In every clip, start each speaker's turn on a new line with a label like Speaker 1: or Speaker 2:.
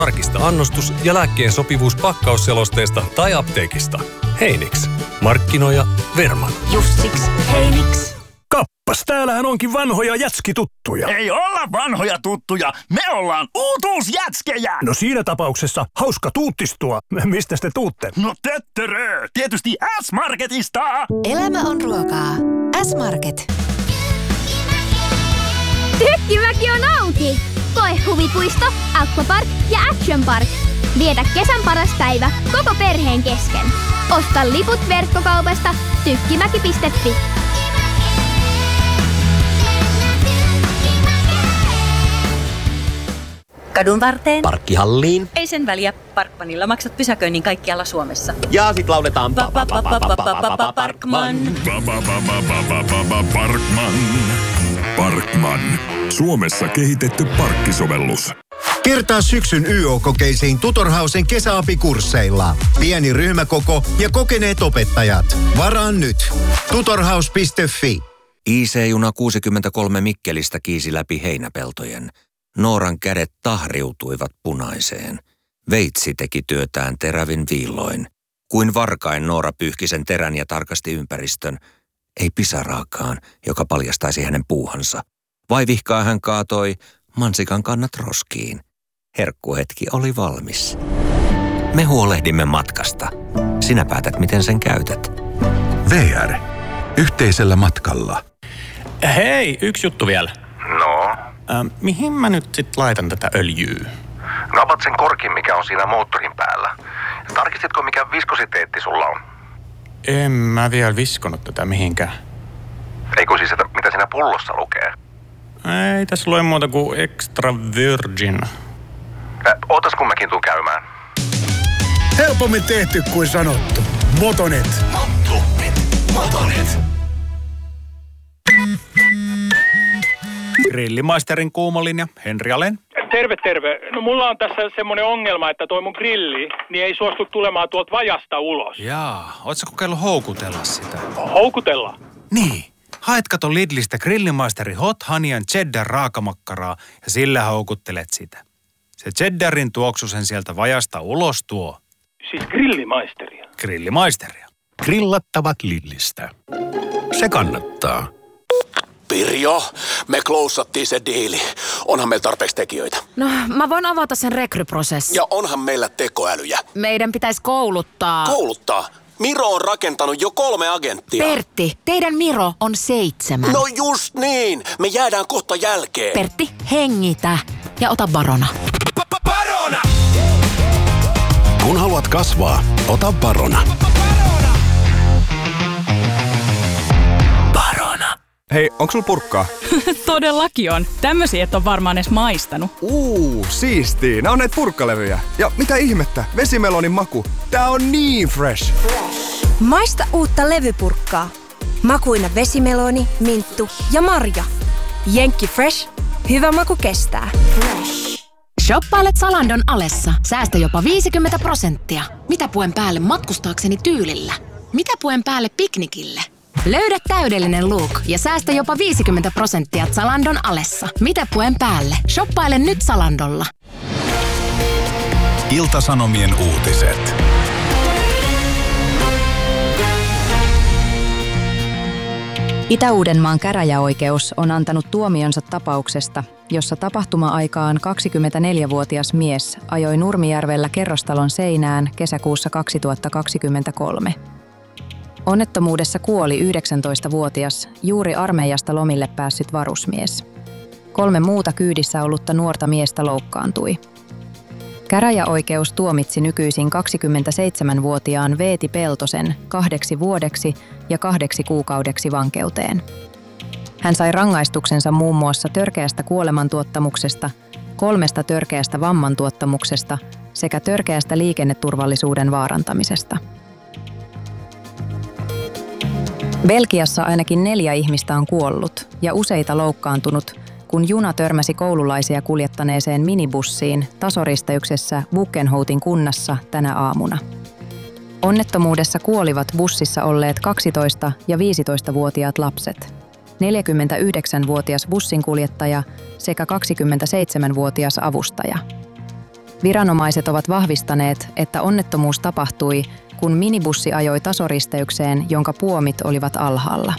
Speaker 1: Tarkista annostus ja lääkkeen sopivuus pakkausselosteesta tai apteekista. Heinix. Markkinoija Verman.
Speaker 2: Jussiks. Heinix.
Speaker 3: Kappas, täällähän onkin vanhoja jätskituttuja.
Speaker 4: Ei olla vanhoja tuttuja, me ollaan uutuusjätskejä!
Speaker 3: No siinä tapauksessa hauska tuuttistua. Mistä te tuutte?
Speaker 4: No töttörö, tietysti S-Marketista!
Speaker 2: Elämä on ruokaa. S-Market.
Speaker 5: Tykkimäki on auki! Koe huvipuisto, aquapark ja action park. Vietä kesän paras päivä koko perheen kesken. Osta liput verkkokaupasta tykkimäki.fi.
Speaker 2: Kadun varteen.
Speaker 6: Parkkihalliin.
Speaker 2: Ei sen väliä. Parkmanilla maksat pysäköinnin kaikkialla Suomessa.
Speaker 6: Ja sit lauletaan
Speaker 2: Parkman.
Speaker 7: Parkman. Parkman. Suomessa kehitetty parkkisovellus.
Speaker 8: Kertaa syksyn YO-kokeisiin Tutorhausen kesäapikursseilla. Pieni ryhmäkoko ja kokeneet opettajat. Varaa nyt. Tutorhaus.fi.
Speaker 9: IC-juna 63 Mikkelistä kiisi läpi heinäpeltojen. Nooran kädet tahriutuivat punaiseen. Veitsi teki työtään terävin viilloin. Kuin varkain Noora pyyhki sen terän ja tarkasti ympäristön. Ei pisaraakaan, joka paljastaisi hänen puuhansa. Vaivihkaa hän kaatoi mansikan kannat roskiin. Herkkuhetki oli valmis. Me huolehdimme matkasta. Sinä päätät, miten sen käytät.
Speaker 7: VR. Yhteisellä matkalla.
Speaker 10: Hei, yksi juttu vielä.
Speaker 11: No?
Speaker 10: Mihin mä nyt sit laitan tätä öljyä?
Speaker 11: No avat sen korkin, mikä on siinä moottorin päällä. Tarkistitko, mikä viskositeetti sulla on?
Speaker 10: En mä vielä viskonut tätä mihinkään.
Speaker 11: Eikö siis, että mitä siinä pullossa lukee?
Speaker 10: Ei tässä lue muuta kuin extra virgin.
Speaker 11: Ootas kun mäkin tuun käymään.
Speaker 3: Helpommin tehty kuin sanottu. Motonet.
Speaker 7: Motonet.
Speaker 10: Grillimaisterin kuumolinja, Henri Alen.
Speaker 12: Terve. No mulla on tässä semmoinen ongelma, että toi mun grilli, niin ei suostu tulemaan tuolta vajasta ulos.
Speaker 10: Jaa, ootko kokeillut houkutella sitä?
Speaker 12: Houkutella?
Speaker 10: Niin. Haet kato Lidlistä Grillimaisteri Hot Honey Cheddar raakamakkaraa ja sillä houkuttelet sitä. Se cheddarin tuoksu sen sieltä vajasta ulos tuo.
Speaker 12: Siis grillimaisteria?
Speaker 10: Grillimaisteria.
Speaker 3: Grillattavat Lidlistä. Se kannattaa.
Speaker 6: Pirjo, me klousattiin se diili. Onhan meillä tarpeeksi tekijöitä.
Speaker 13: No, mä voin avata sen rekryprosessin.
Speaker 6: Ja onhan meillä tekoälyjä.
Speaker 13: Meidän pitäisi kouluttaa.
Speaker 6: Kouluttaa? Miro on rakentanut jo 3 agenttia.
Speaker 13: Pertti, teidän Miro on 7.
Speaker 6: No just niin. Me jäädään kohta jälkeen.
Speaker 13: Pertti, hengitä ja ota Barona.
Speaker 7: Barona! Kun haluat kasvaa, ota Barona.
Speaker 14: Barona. Hei, onko sulla purkkaa?
Speaker 15: Todellakin on. Tämmösiä et ole varmaan edes maistanut.
Speaker 14: Siistii. Nää on näitä purkkalevyjä. Ja mitä ihmettä? Vesimelonin maku. Tää on niin fresh.
Speaker 16: Maista uutta levypurkkaa. Makuina vesimeloni, minttu ja marja. Jenkki Fresh. Hyvä maku kestää.
Speaker 13: Shoppailet Zalandon alessa. Säästä jopa 50%. Mitä puen päälle matkustaakseni tyylillä? Mitä puen päälle piknikille? Löydä täydellinen look ja säästä jopa 50% Zalandon alessa. Mitä puen päälle? Shoppaile nyt Zalandolla.
Speaker 7: Ilta-Sanomien uutiset.
Speaker 17: Itä-Uudenmaan käräjäoikeus on antanut tuomionsa tapauksesta, jossa tapahtuma-aikaan 24-vuotias mies ajoi Nurmijärvellä kerrostalon seinään kesäkuussa 2023. Onnettomuudessa kuoli 19-vuotias, juuri armeijasta lomille päässyt varusmies. 3 muuta kyydissä ollutta nuorta miestä loukkaantui. Käräjäoikeus tuomitsi nykyisin 27-vuotiaan Veeti Peltosen 2 vuodeksi ja 2 kuukaudeksi vankeuteen. Hän sai rangaistuksensa muun muassa törkeästä kuolemantuottamuksesta, 3 törkeästä vammantuottamuksesta sekä törkeästä liikenneturvallisuuden vaarantamisesta. Belgiassa ainakin 4 ihmistä on kuollut ja useita loukkaantunut, kun juna törmäsi koululaisia kuljettaneeseen minibussiin tasoristeyksessä Buckenhoutin kunnassa tänä aamuna. Onnettomuudessa kuolivat bussissa olleet 12- ja 15-vuotiaat lapset, 49-vuotias bussinkuljettaja sekä 27-vuotias avustaja. Viranomaiset ovat vahvistaneet, että onnettomuus tapahtui, kun minibussi ajoi tasoristeykseen, jonka puomit olivat alhaalla.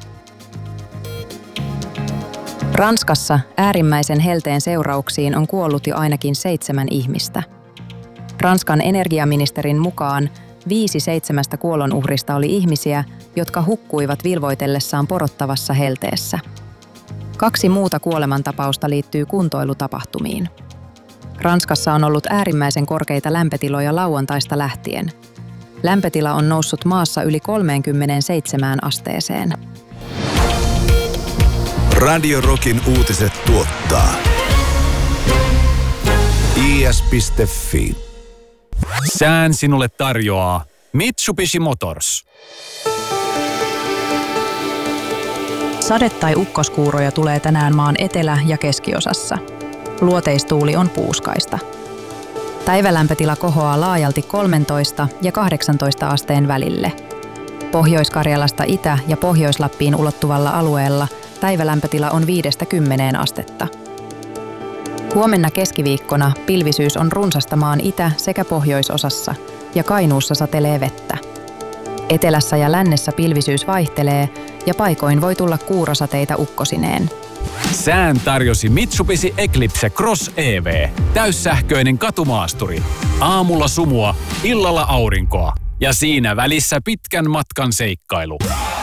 Speaker 17: Ranskassa äärimmäisen helteen seurauksiin on kuollut jo ainakin 7 ihmistä. Ranskan energiaministerin mukaan 5 7 kuolonuhrista oli ihmisiä, jotka hukkuivat vilvoitellessaan porottavassa helteessä. 2 muuta kuolemantapausta liittyy kuntoilutapahtumiin. Ranskassa on ollut äärimmäisen korkeita lämpötiloja lauantaista lähtien. Lämpötila on noussut maassa yli 37 asteeseen.
Speaker 7: Radio Rockin uutiset tuottaa is.fi.
Speaker 1: Sään sinulle tarjoaa Mitsubishi Motors.
Speaker 17: Sade- tai ukkoskuuroja tulee tänään maan etelä- ja keskiosassa. Luoteistuuli on puuskaista. Päivälämpötila kohoaa laajalti 13 ja 18 asteen välille. Pohjois-Karjalasta Itä- ja Pohjois-Lappiin ulottuvalla alueella päivälämpötila on 5–10 astetta. Huomenna keskiviikkona pilvisyys on runsasta maan itä- sekä pohjoisosassa ja Kainuussa satelee vettä. Etelässä ja lännessä pilvisyys vaihtelee ja paikoin voi tulla kuurasateita ukkosineen.
Speaker 1: Sään tarjosi Mitsubishi Eclipse Cross EV. Täyssähköinen katumaasturi. Aamulla sumua, illalla aurinkoa ja siinä välissä pitkän matkan seikkailu.